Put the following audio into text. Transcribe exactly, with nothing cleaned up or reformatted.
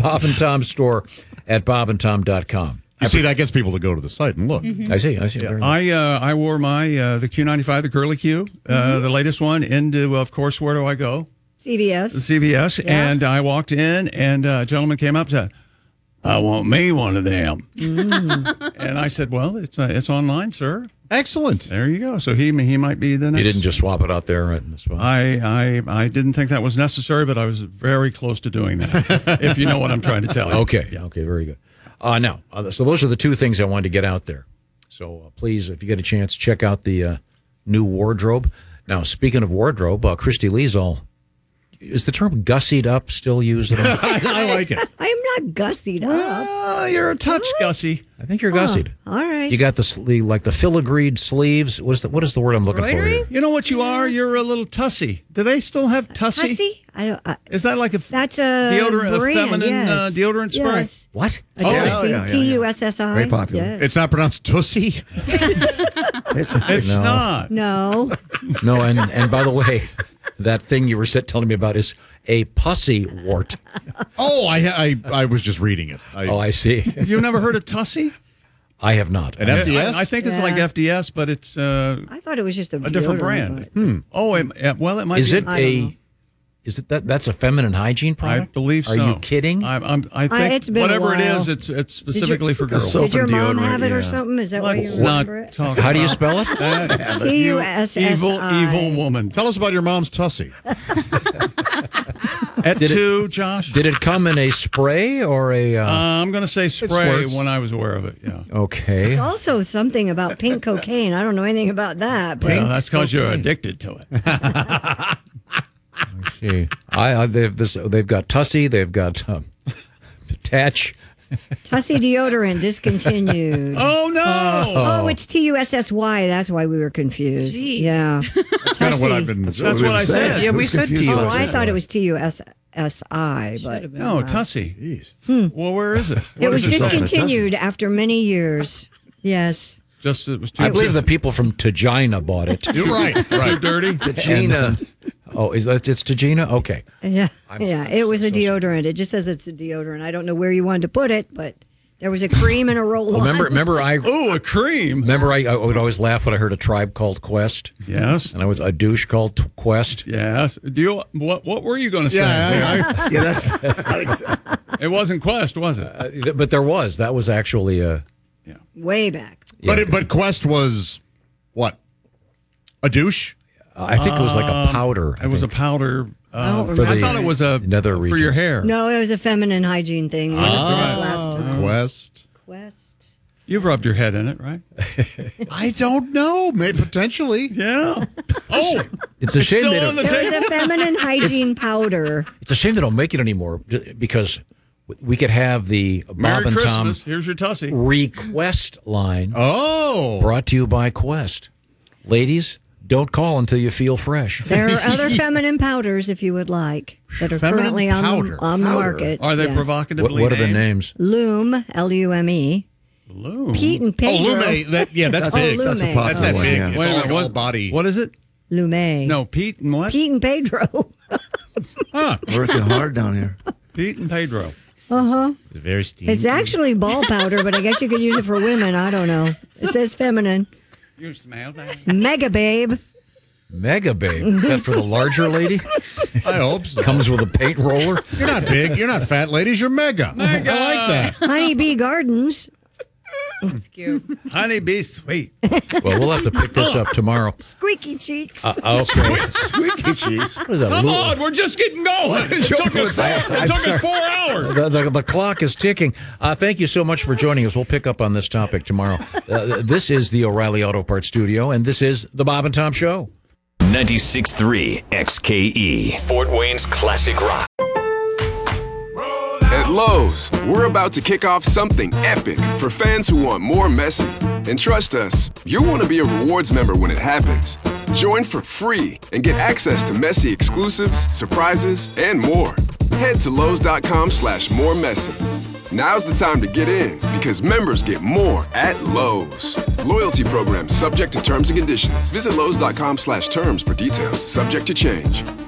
Bob and Tom store at bob and tom dot com. You see, that gets people to go to the site and look. Mm-hmm. I see. I see. Yeah. I uh, I wore my uh, the Q ninety-five, the Curly Q, uh, mm-hmm. the latest one, into, of course, where do I go? C V S. The C V S. Yeah. And I walked in, and a gentleman came up and said, I want me one of them. Mm. And I said, well, it's uh, it's online, sir. Excellent. There you go. So he he might be the next. You didn't just swap it out there right in the spot. I, I, I didn't think that was necessary, but I was very close to doing that, if, if you know what I'm trying to tell you. Okay. Yeah. Okay. Very good. Uh, now, uh, so those are the two things I wanted to get out there. So uh, please, if you get a chance, check out the uh, new wardrobe. Now, speaking of wardrobe, uh, Christy Lee's all. Is the term gussied up still used? I, I like it. I am not gussied up. Well, you're a touch gussy. I think you're gussied. Oh, all right. You got the sle- like the filigreed sleeves. What is the what is the word I'm looking for here? You know what you are? You're a little tussy. Do they still have tussy? Tussy? I don't. I, is that like a that's a deodorant, brand, a feminine yes. uh, deodorant spray? Yes. What? A Oh, Tussy, yeah, yeah, T U S S I. Very popular. Yes. It's not pronounced Tussie. It's, It's No. not. No. No, and and by the way, that thing you were sit- telling me about is a pussy wart. Oh, I, I I was just reading it. I, Oh, I see. You've never heard of tussy? I have not. An F D S? I, I think it's Yeah. like F D S, but it's uh, I thought it was just a, a different deodorant, brand. but- Hmm. Oh, it, uh, well, it might Is be. it I don't a? know. Is it that? That's a feminine hygiene I product. believe so. Are you kidding? I, I'm, I I- think it's been a whatever it while. is, it's it's specifically for girls. soap Did your and mom deodorant, have it or yeah. something? Is that why Let's you not remember it? talk. How do you about spell it? that. T U S S I. Evil, evil woman. Tell us about your mom's Tussie. At Did it- two, Josh. Did it come in a spray or a? Uh, uh, I'm going to say spray squirts. when I was aware of it. Yeah. okay. Also, something about pink cocaine. I don't know anything about that. But Well, that's because you're addicted to it. See, I, I they've this they've got Tussie, they've got um, Tatch. Tussy deodorant discontinued. Oh no! Oh, it's T U S S Y. That's why we were confused. Gee. Yeah. That's kind of what I've been. That's what I said. Yeah, we Who's said confused to you. Oh, about I that? thought it was T U S S I, but Should've been. No, Tussie. Jeez. Well, where is it? it What was does say? discontinued after many years. Yes. Just it was too, I believe the people from Tajina bought it. You're right. too Right. dirty. Gina. Oh, is that it's Tajina? Okay. Yeah. I'm yeah. so- It was so- a deodorant. It just says it's a deodorant. I don't know where you wanted to put it, but there was a cream and a roll on. Remember, remember, I Oh, a cream. remember I, I would always laugh when I heard a tribe called Quest, Yes. and I was a douche called T- Quest. Yes. Do you what? What were you going to say? Yeah, I, I, Yeah, that's. It wasn't Quest, was it? Uh, th- but there was that was actually a. Way back. but it, but Quest was what? A douche? I think it was like a powder. I It was a think. powder. Uh, Oh, for right. I thought it was a Nether for your regions. hair. No, it was a feminine hygiene thing. We looked at it last time. Quest. Quest. You've rubbed your head in it, right? I don't know. Maybe potentially. Yeah. Oh, It's a shame still they on don't. the It was table. a feminine hygiene powder. It's a shame they don't make it anymore because we could have the Bob Merry and Christmas. Tom Here's your Tussie. Request line Oh. brought to you by Quest. Ladies, don't call until you feel fresh. There are other feminine powders, if you would like, that are Feminine currently on the, powder. on the Powder. market. Are they Yes. provocatively What, what are the named? names? Lume, L U M E. Lume. Pete and Oh, Pedro. Lume. That yeah, that's, That's- big. oh, That's, Lume. popular that's that one, big. yeah. It's Wait a all, minute, all what- body. What is it? Lume. No, Pete and what? Pete and Pedro. Huh. Working hard down here. Pete and Pedro. Very steamy. It's actually ball powder, but I guess you could use it for women. I don't know. It says feminine. You smell that? Mega Babe. Mega Babe. Is that for the larger lady? I hope so. Comes with a paint roller. You're not big. You're not fat, ladies. You're mega. Mega. I like that. Honeybee Gardens. It's cute. Honey, be sweet. Well, we'll have to pick this up tomorrow. Squeaky Cheeks. Uh, okay. Squeaky cheese. What is that? Come Lu- on, we're just getting going. It took us four, it took us four hours. The, the, the clock is ticking. Uh, thank you so much for joining us. We'll pick up on this topic tomorrow. Uh, this is the O'Reilly Auto Parts Studio, and this is the Bob and Tom Show. ninety-six point three X K E, Fort Wayne's classic rock. At Lowe's, we're about to kick off something epic for fans who want more messy. And trust us, you'll want to be a rewards member when it happens. Join for free and get access to messy exclusives, surprises, and more. Head to Lowe's.com slash more messy. Now's the time to get in because members get more at Lowe's. Loyalty program subject to terms and conditions. Visit Lowe's.com slash terms for details. Subject to change.